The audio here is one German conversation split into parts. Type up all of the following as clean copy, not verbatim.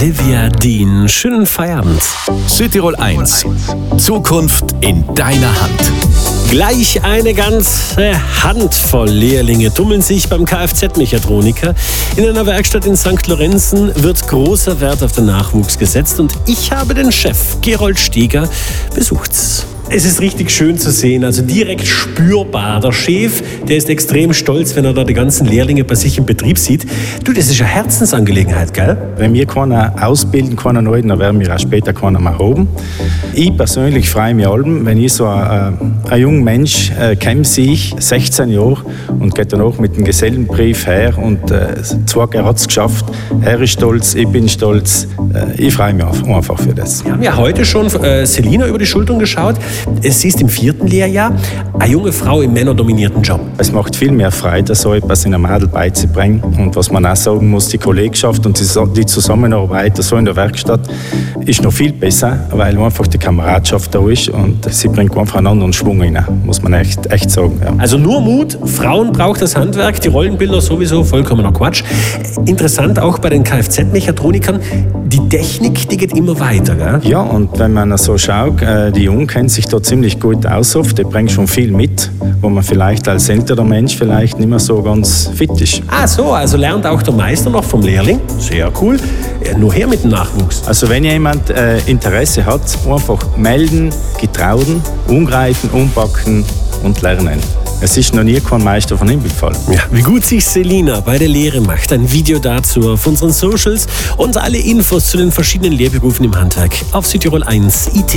Olivia Dean. Schönen Feierabend. Südtirol 1. Zukunft in deiner Hand. Gleich eine ganze Handvoll Lehrlinge tummeln sich beim Kfz-Mechatroniker. In einer Werkstatt in St. Lorenzen wird großer Wert auf den Nachwuchs gesetzt und ich habe den Chef Gerold Steger besucht. Es ist richtig schön zu sehen, also direkt spürbar. Der Chef, der ist extrem stolz, wenn er da die ganzen Lehrlinge bei sich im Betrieb sieht. Du, das ist eine Herzensangelegenheit, gell? Wenn wir keiner ausbilden, keiner neu, dann werden wir auch später keiner mehr haben. Ich persönlich freue mich allem, wenn ich so ein junger Mensch sehe, 16 Jahre, und geht dann auch mit dem Gesellenbrief her und 2 Jahre hat es geschafft. Er ist stolz, ich bin stolz. Ich freue mich einfach für das. Wir haben ja heute schon Selina über die Schultern geschaut. Sie ist im 4. Lehrjahr, eine junge Frau im männerdominierten Job. Es macht viel mehr Freude, so etwas in einem Mädel beizubringen. Und was man auch sagen muss, die Kollegschaft und die Zusammenarbeit so in der Werkstatt ist noch viel besser, weil einfach die Kameradschaft da ist und sie bringt einfach einen anderen Schwung rein, muss man echt sagen. Ja. Also nur Mut, Frauen braucht das Handwerk, die Rollenbilder sowieso vollkommener Quatsch. Interessant auch bei den Kfz-Mechatronikern, die Technik, die geht immer weiter, gell? Ja, und wenn man so schaut, die Jungen kennen sich da ziemlich gut aus, die bringen schon viel mit, wo man vielleicht als älterer Mensch vielleicht nicht mehr so ganz fit ist. Ah so, also lernt auch der Meister noch vom Lehrling. Sehr cool. Nur her mit dem Nachwuchs. Also wenn jemand Interesse hat, einfach melden, getrauen, umgreifen, umpacken und lernen. Es ist noch nie kein Meister von Himmel gefallen. Ja, wie gut sich Selina bei der Lehre macht. Ein Video dazu auf unseren Socials und alle Infos zu den verschiedenen Lehrberufen im Handwerk auf Südtirol 1 IT.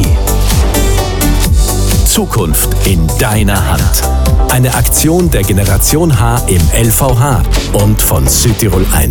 Zukunft in deiner Hand. Eine Aktion der Generation H im LVH und von Südtirol 1.